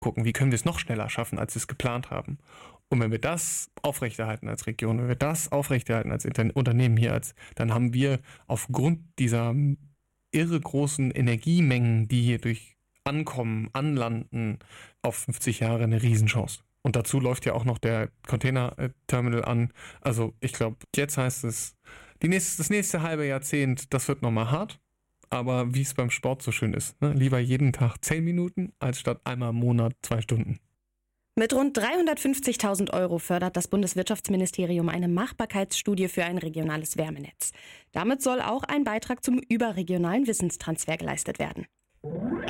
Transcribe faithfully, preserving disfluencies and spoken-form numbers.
gucken, wie können wir es noch schneller schaffen, als wir es geplant haben. Und wenn wir das aufrechterhalten als Region, wenn wir das aufrechterhalten als Inter- Unternehmen hier, als, dann haben wir aufgrund dieser irre großen Energiemengen, die hier durch Ankommen, Anlanden auf fünfzig Jahre eine Riesenchance. Und dazu läuft ja auch noch der Container-Terminal an. Also ich glaube, jetzt heißt es, die nächste, das nächste halbe Jahrzehnt, das wird nochmal hart. Aber wie es beim Sport so schön ist, ne? Lieber jeden Tag zehn Minuten, als statt einmal im Monat zwei Stunden. Mit rund dreihundertfünfzigtausend Euro fördert das Bundeswirtschaftsministerium eine Machbarkeitsstudie für ein regionales Wärmenetz. Damit soll auch ein Beitrag zum überregionalen Wissenstransfer geleistet werden.